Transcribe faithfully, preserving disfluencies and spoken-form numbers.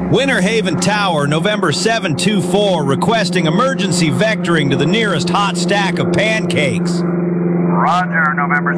Winter Haven Tower, November seven two four, requesting emergency vectoring to the nearest hot stack of pancakes. Roger, November